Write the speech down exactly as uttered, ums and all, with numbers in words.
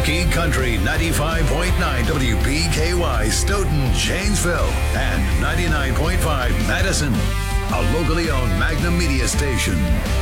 Talkie Country ninety-five point nine W P K Y Stoughton, Janesville, and ninety-nine point five Madison. A locally owned Magnum media station.